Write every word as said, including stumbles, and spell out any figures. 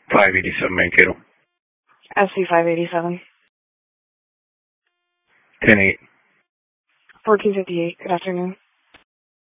five eighty-seven Mankato. S C five eighty-seven. ten eight. fourteen fifty-eight. Good afternoon.